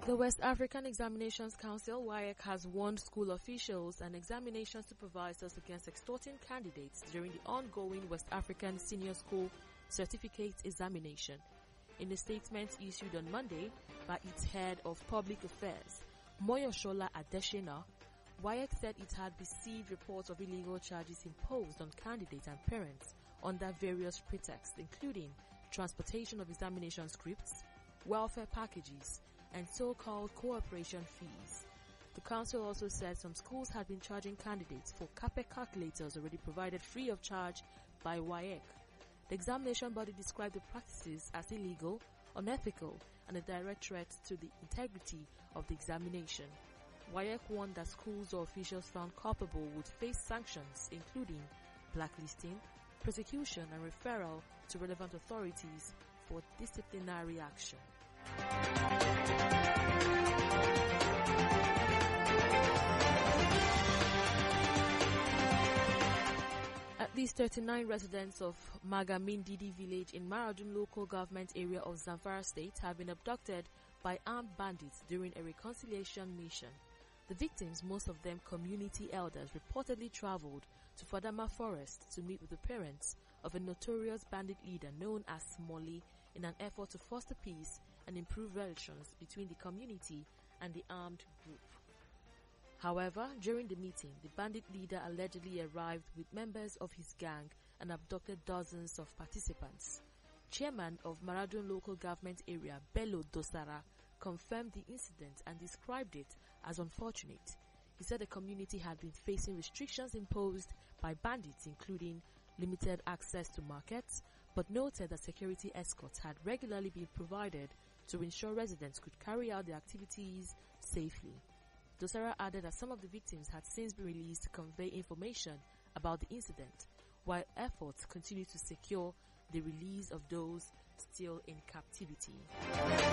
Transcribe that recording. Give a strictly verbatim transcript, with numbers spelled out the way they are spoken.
The West African Examinations Council, W A E C, has warned school officials and examination supervisors against extorting candidates during the ongoing West African Senior School Certificate Examination. In a statement issued on Monday by its head of public affairs, Moyoshola Adeshina, W A E C said it had received reports of illegal charges imposed on candidates and parents under various pretexts, including transportation of examination scripts, welfare packages, and so-called cooperation fees. The council also said some schools had been charging candidates for CAPE calculators already provided free of charge by W A E C. The examination body described the practices as illegal, unethical, and a direct threat to the integrity of the examination. W A E C warned that schools or officials found culpable would face sanctions including blacklisting, prosecution, and referral to relevant authorities for disciplinary action. At least thirty-nine residents of Magamindidi village in Maradun local government area of Zamfara state have been abducted by armed bandits during a reconciliation mission. The victims, most of them community elders, reportedly traveled to Fadama Forest to meet with the parents of a notorious bandit leader known as Smolly in an effort to foster peace and improve relations between the community and the armed group. However, during the meeting, the bandit leader allegedly arrived with members of his gang and abducted dozens of participants. Chairman of Maradun local government area, Bello Dosara, confirmed the incident and described it as unfortunate. He said the community had been facing restrictions imposed by bandits, including limited access to markets, but noted that security escorts had regularly been provided to ensure residents could carry out their activities safely. Dosara added that some of the victims had since been released to convey information about the incident, while efforts continue to secure the release of those still in captivity.